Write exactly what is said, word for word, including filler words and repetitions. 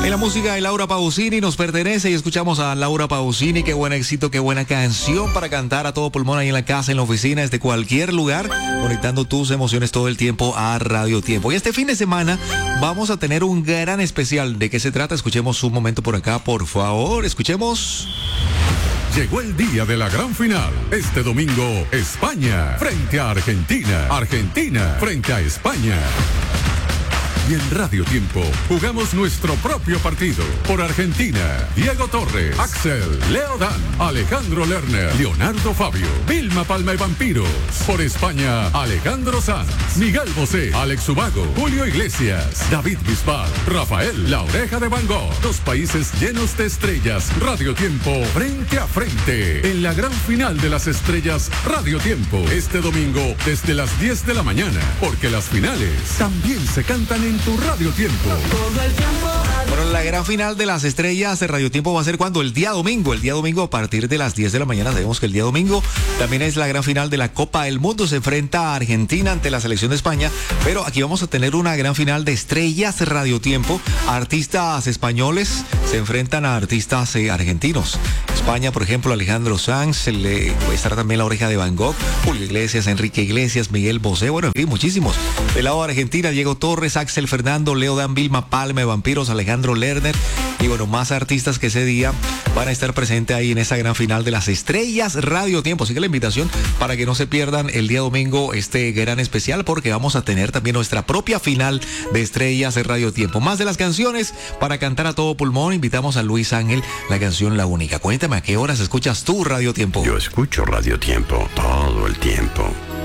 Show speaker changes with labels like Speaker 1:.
Speaker 1: En la música de Laura Pausini nos pertenece y escuchamos a Laura Pausini. Qué buen éxito, qué buena canción para cantar a todo pulmón ahí en la casa, en la oficina, desde cualquier lugar, conectando tus emociones todo el tiempo a Radio Tiempo. Y este fin de semana vamos a tener un gran especial. ¿De qué se trata? Escuchemos un momento por acá, por favor. Escuchemos.
Speaker 2: Llegó el día de la gran final. Este domingo, España frente a Argentina. Argentina frente a España. Y en Radio Tiempo jugamos nuestro propio partido. Por Argentina, Diego Torres, Axel, Leo Dan, Alejandro Lerner, Leonardo Fabio, Vilma Palma y Vampiros. Por España, Alejandro Sanz, Miguel Bosé, Alex Ubago, Julio Iglesias, David Bisbal, Rafael, La Oreja de Van Gogh. Dos países llenos de estrellas. Radio Tiempo frente a frente. En la gran final de las estrellas, Radio Tiempo. Este domingo desde las diez de la mañana. Porque las finales también se cantan en tu Radio Tiempo.
Speaker 1: Bueno, la gran final de las estrellas de Radio Tiempo va a ser cuando el día domingo, el día domingo a partir de las diez de la mañana. Sabemos que el día domingo también es la gran final de la Copa del Mundo. Se enfrenta a Argentina ante la selección de España, pero aquí vamos a tener una gran final de estrellas de Radio Tiempo. Artistas españoles se enfrentan a artistas eh, argentinos. España, por ejemplo, Alejandro Sanz, le, estará también La Oreja de Van Gogh, Julio Iglesias, Enrique Iglesias, Miguel Bosé, bueno, en fin, muchísimos. Del lado de Argentina, Diego Torres, Axel Fernando, Leo Dan, Vilma Palma, Vampiros, Alejandro Lerner y bueno, más artistas que ese día van a estar presentes ahí en esa gran final de las estrellas Radio Tiempo. Así que la invitación para que no se pierdan el día domingo este gran especial, porque vamos a tener también nuestra propia final de estrellas de Radio Tiempo. Más de las canciones para cantar a todo pulmón, invitamos a Luis Ángel, la canción La Única. Cuéntame, ¿a qué horas escuchas tú Radio Tiempo?
Speaker 3: Yo escucho Radio Tiempo todo el tiempo.